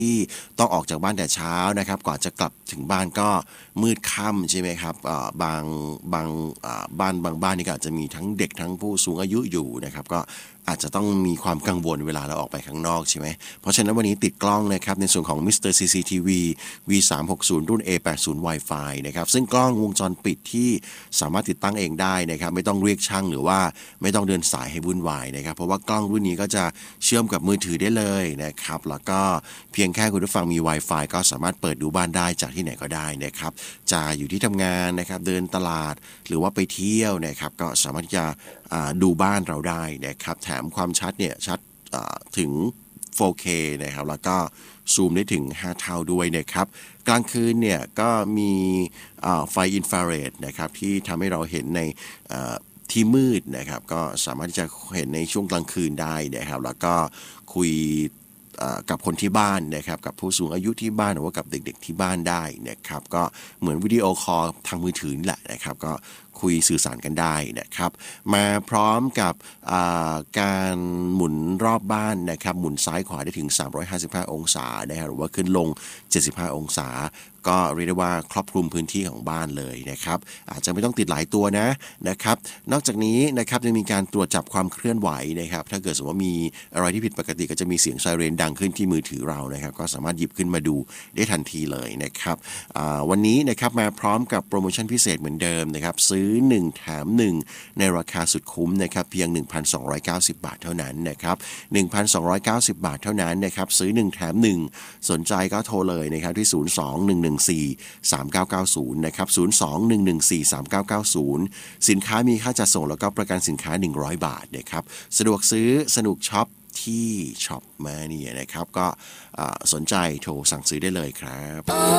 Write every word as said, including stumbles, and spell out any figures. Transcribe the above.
ที่ต้องออกจากบ้านแต่เช้านะครับก่อนจะกลับถึงบ้านก็มืดค่ำใช่ไหมครับบางบางบ้านบางบ้านนี่ก็อาจจะมีทั้งเด็กทั้งผู้สูงอายุอยู่นะครับก็อาจจะต้องมีความกังวลเวลาเราออกไปข้างนอกใช่ไหมเพราะฉะนั้นวันนี้ติดกล้องนะครับในส่วนของ มิสเตอร์ ซี ซี ที วี วี สามหกศูนย์ รุ่น เอ แปดสิบ Wi-Fi นะครับซึ่งกล้องวงจรปิดที่สามารถติดตั้งเองได้นะครับไม่ต้องเรียกช่างหรือว่าไม่ต้องเดินสายให้วุ่นวายนะครับเพราะว่ากล้องรุ่นนี้ก็จะเชื่อมกับมือถือได้เลยนะครับแล้วก็เพียงแค่คุณผู้ฟังมี Wi-Fi ก็สามารถเปิดดูบ้านได้จากที่ไหนก็ได้นะครับจะอยู่ที่ทำงานนะครับเดินตลาดหรือว่าไปเที่ยวนะครับก็สามารถจะดูบ้านเราได้นะครับแถมความชัดเนี่ยชัดถึง โฟร์เค นะครับแล้วก็ซูมได้ถึงห้าเท่าด้วยนะครับกลางคืนเนี่ยก็มีไฟอินฟราเรดนะครับที่ทำให้เราเห็นในที่มืดนะครับก็สามารถที่จะเห็นในช่วงกลางคืนได้นะครับแล้วก็คุยกับคนที่บ้านนะครับกับผู้สูงอายุที่บ้านหรือว่ากับเด็กๆที่บ้านได้นะครับก็เหมือนวิดีโอคอลทางมือถือนี่แหละนะครับก็คุยสื่อสารกันได้นะครับมาพร้อมกับการหมุนรอบบ้านนะครับหมุนซ้ายขวาได้ถึงสามร้อยห้าสิบห้าองศานะครับหรือว่าขึ้นลงเจ็ดสิบห้าองศาก็เรียกได้ว่าครอบคลุมพื้นที่ของบ้านเลยนะครับอาจจะไม่ต้องติดหลายตัวนะนะครับนอกจากนี้นะครับยังมีการตรวจจับความเคลื่อนไหวนะครับถ้าเกิดสมมติว่ามีอะไรที่ผิดปกติก็จะมีเสียงไซเรนดังขึ้นที่มือถือเรานะครับก็สามารถหยิบขึ้นมาดูได้ทันทีเลยนะครับวันนี้นะครับมาพร้อมกับโปรโมชั่นพิเศษเหมือนเดิมนะครับซื้อหนึ่งแถมหนึ่งในราคาสุดคุ้มนะครับเพียง หนึ่งพันสองร้อยเก้าสิบ บาทเท่านั้นนะครับ หนึ่งพันสองร้อยเก้าสิบ บาทเท่านั้นนะครับซื้อหนึ่งแถมหนึ่งสนใจก็โทรเลยนะครับที่ศูนย์ สอง หนึ่ง หนึ่ง สี่ สาม เก้า เก้า ศูนย์นะครับศูนย์ สอง หนึ่ง หนึ่ง สี่ สาม เก้า เก้า ศูนย์สินค้ามีค่าจัดส่งแล้วก็ประกันสินค้าหนึ่งร้อยบาทนะครับสะดวกซื้อสนุกช็อปที่ช็อปมาเนี่ยนะครับก็สนใจโทรสั่งซื้อได้เลยครับ